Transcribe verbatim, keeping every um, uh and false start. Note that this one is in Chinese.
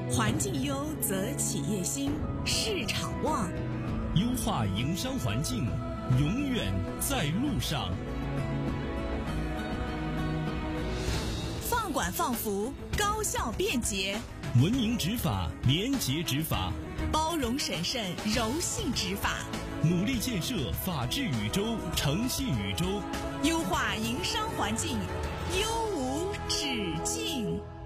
环境优则企业兴，市场旺。 优化营商环境，永远在路上。 放管放服，高效便捷； 文明执法，廉洁执法； 包容审慎，柔性执法； 努力建设法治宇宙，诚信宇宙； 优化营商环境，优无止境。